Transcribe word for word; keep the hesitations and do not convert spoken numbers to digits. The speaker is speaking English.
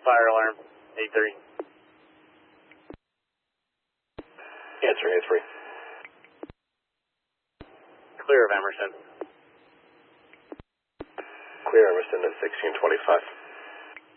fire alarm, eight three. Answering eight three. Clear of Emerson. Clear Emerson at sixteen twenty-five.